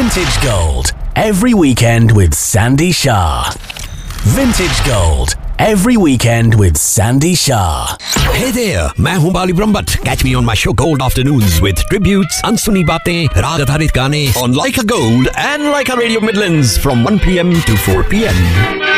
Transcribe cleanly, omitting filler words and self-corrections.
Vintage Gold every weekend with Sandy Shah. Vintage Gold every weekend with Sandy Shah. Hey there, मैं हूँ बाली Brahmbhatt. Catch me on my show Gold Afternoons with tributes, अनसुनी बातें, राग आधारित गाने on Like a Gold and Like a Radio Midlands from 1 p.m. to 4 p.m.